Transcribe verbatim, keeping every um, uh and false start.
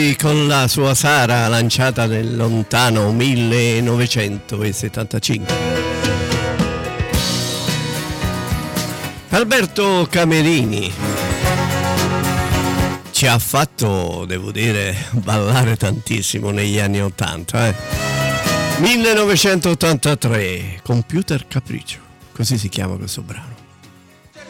con la sua Sara, lanciata nel lontano millenovecentosettantacinque. Alberto Camerini ci ha fatto, devo dire, ballare tantissimo negli anni ottanta, eh? millenovecentottantatré, Computer Capriccio, così si chiama questo brano.